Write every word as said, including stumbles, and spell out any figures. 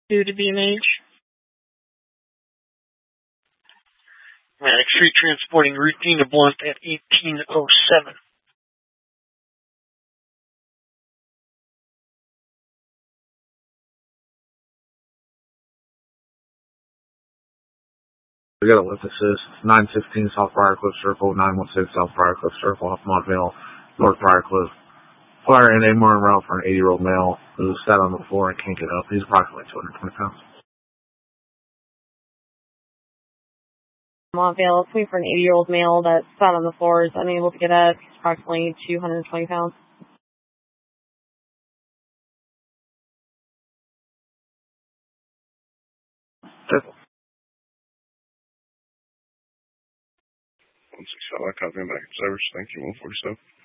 due to B M H. Medic Street transporting Ruthina Blunt at eighteen oh seven. We got a lift assist, nine sixteen South Briarcliff Circle, nine one six South Briarcliff Circle, off Montvale, North Briarcliff. Flyer in a morning route for an eighty-year-old male who sat on the floor and can't get up. He's approximately two hundred twenty pounds. Montvale, looking for an eighty-year-old male that sat on the floor, is unable to get up. He's approximately two hundred twenty pounds. one six five, I copy him back in service. Thank you, one forty-seven.